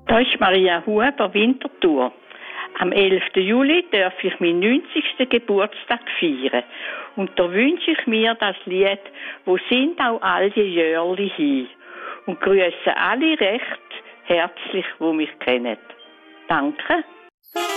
Da ist Maria Huber, Winterthur. Am 11. Juli darf ich meinen 90. Geburtstag feiern. Und da wünsche ich mir das Lied «Wo sind auch all die Jörli hin?» und grüße alle recht herzlich, die mich kennen. Danke.